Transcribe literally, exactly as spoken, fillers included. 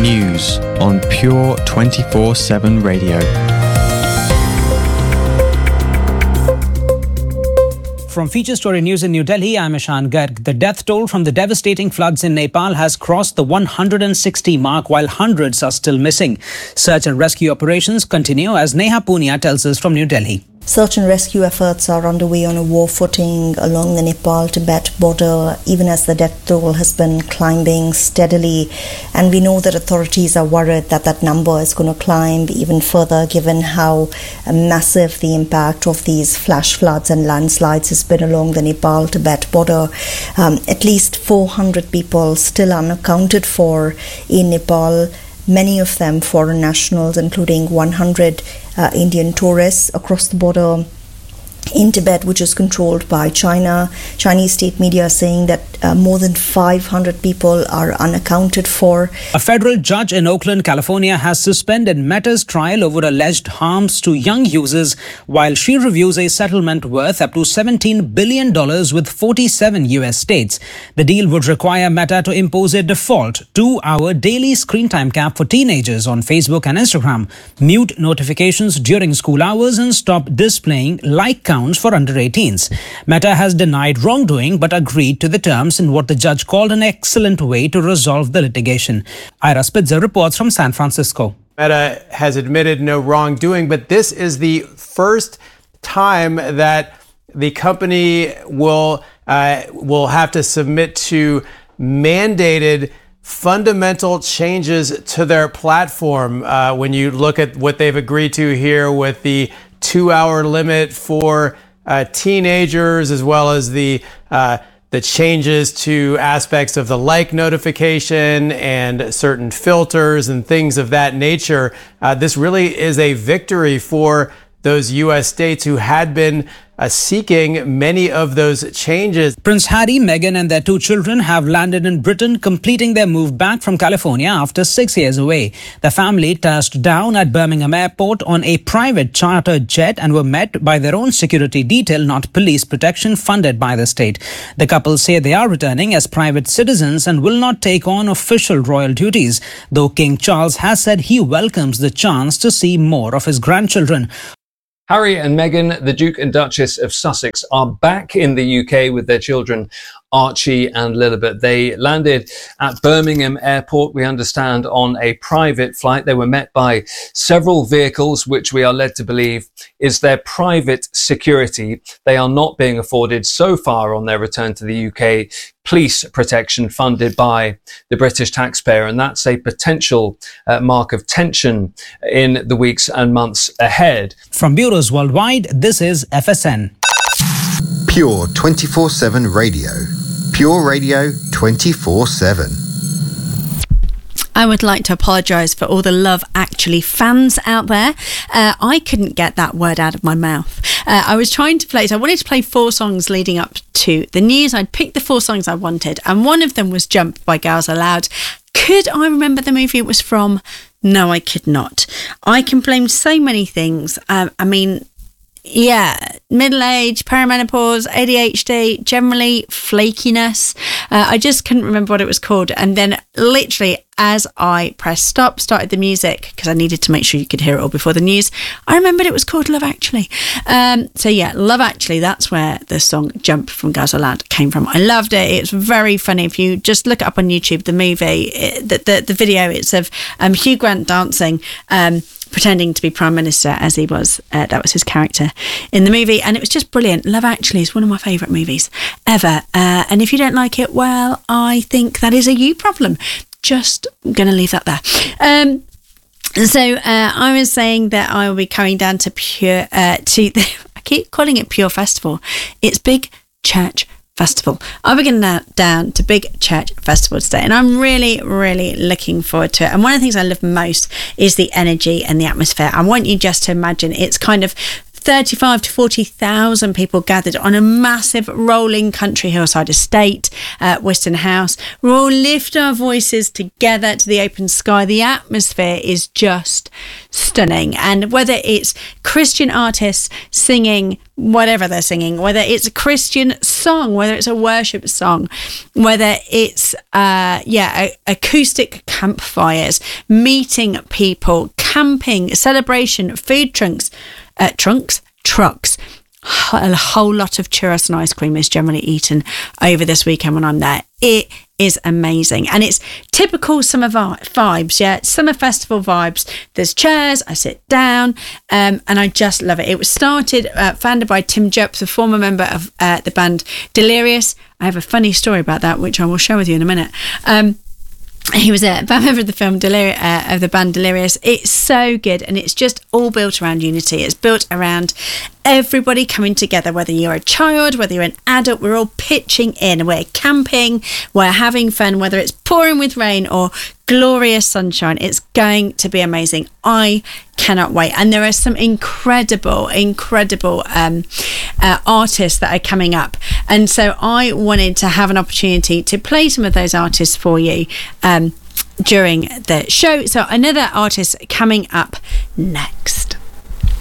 News on Pure twenty-four seven Radio. From Feature Story News in New Delhi, I'm Ishan Garg. The death toll from the devastating floods in Nepal has crossed the one hundred sixty mark, while hundreds are still missing. Search and rescue operations continue, as Neha Punia tells us from New Delhi. Search and rescue efforts are underway on a war footing along the Nepal-Tibet border, even as the death toll has been climbing steadily. And we know that authorities are worried that that number is going to climb even further, given how massive the impact of these flash floods and landslides has been along the Nepal-Tibet border. Um, at least four hundred people still unaccounted for in Nepal. Many of them foreign nationals, including one hundred uh, Indian tourists across the border in Tibet, which is controlled by China. Chinese state media are saying that uh, more than five hundred people are unaccounted for. A federal judge in Oakland, California has suspended Meta's trial over alleged harms to young users while she reviews a settlement worth up to seventeen billion dollars with forty-seven U S states. The deal would require Meta to impose a default two-hour daily screen time cap for teenagers on Facebook and Instagram, mute notifications during school hours, and stop displaying like counts for under eighteens. Meta has denied wrongdoing but agreed to the terms in what the judge called an excellent way to resolve the litigation. Ira Spitzer reports from San Francisco. Meta has admitted no wrongdoing, but this is the first time that the company will uh, will have to submit to mandated fundamental changes to their platform. Uh, when you look at what they've agreed to here with the two-hour limit for uh, teenagers, as well as the uh, the changes to aspects of the like notification and certain filters and things of that nature. Uh, this really is a victory for those U S states who had been uh, seeking many of those changes. Prince Harry, Meghan and their two children have landed in Britain, completing their move back from California after six years away. The family touched down at Birmingham Airport on a private charter jet and were met by their own security detail, not police protection funded by the state. The couple say they are returning as private citizens and will not take on official royal duties, though King Charles has said he welcomes the chance to see more of his grandchildren. Harry and Meghan, the Duke and Duchess of Sussex, are back in the U K with their children Archie and Lilibet. They landed at Birmingham Airport, we understand, on a private flight. They were met by several vehicles, which we are led to believe is their private security. They are not being afforded so far on their return to the U K police protection funded by the British taxpayer, and that's a potential uh, mark of tension in the weeks and months ahead. From bureaus worldwide, this is F S N. Pure twenty-four seven Radio. Pure Radio twenty-four seven. I would like to apologise for all the Love Actually fans out there. Uh, I couldn't get that word out of my mouth. Uh, I was trying to play, so I wanted to play four songs leading up to the news. I'd picked the four songs I wanted, and one of them was Jump by Girls Aloud. Could I remember the movie it was from? No, I could not. I can blame so many things. Um, I mean, yeah, middle age, perimenopause, A D H D, generally flakiness. Uh, I just couldn't remember what it was called. And then literally as I pressed stop, started the music, because I needed to make sure you could hear it all before the news, I remembered it was called Love Actually. Um, so yeah, Love Actually, that's where the song Jump from Girls Aloud came from. I loved it. It's very funny. If you just look it up on YouTube, the movie, it, the, the, the video, it's of um, Hugh Grant dancing, um, pretending to be Prime Minister as he was. Uh, that was his character in the movie, and it was just brilliant. Love Actually is one of my favourite movies ever, uh, and if you don't like it, well, I think that is a you problem. Just going to leave that there. Um, so uh, I was saying that I will be coming down to Pure, uh, to the, I keep calling it Pure Festival. It's Big Church Festival. I'll be getting down to Big Church Festival today, and I'm really, really looking forward to it. And one of the things I love most is the energy and the atmosphere. I want you just to imagine it's kind of thirty-five to forty thousand people gathered on a massive rolling country hillside estate at Whiston House. We all lift our voices together to the open sky. The atmosphere is just stunning. And whether it's Christian artists singing whatever they're singing, whether it's a Christian song, whether it's a worship song, whether it's uh yeah a- acoustic campfires, meeting people, camping, celebration, food trunks, uh, trunks, trucks. A whole lot of churros and ice cream is generally eaten over this weekend when I'm there. It is amazing, and it's typical summer vi- vibes. Yeah, summer festival vibes. There's chairs, I sit down, um, and I just love it. It was started, uh, founded by Tim Jupp, the former member of uh, the band Delirious. I have a funny story about that, which I will share with you in a minute. Um, He was a member of the film Delirious, uh, of the band Delirious. It's so good, and it's just all built around unity. It's built around everybody coming together, whether you're a child, whether you're an adult. We're all pitching in. We're camping, we're having fun, whether it's pouring with rain or glorious sunshine. It's going to be amazing. I cannot wait. And there are some incredible, incredible um, uh, artists that are coming up. And so I wanted to have an opportunity to play some of those artists for you um, during the show. So another artist coming up next.